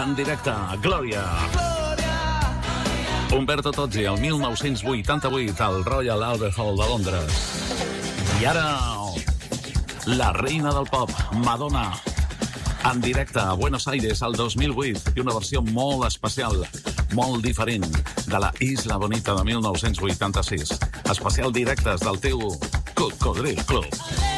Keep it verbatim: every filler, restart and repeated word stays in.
en directe, Glòria. Umberto Tozzi, el mil nou-cents vuitanta-vuit, al Royal Albert Hall de Londres. I ara, la reina del pop, Madonna, en directe a Buenos Aires el dos mil vuit, i una versió molt especial, molt diferent, de la Isla Bonita de mil nou-cents vuitanta-sis. Especial directes del teu Cocodril Club.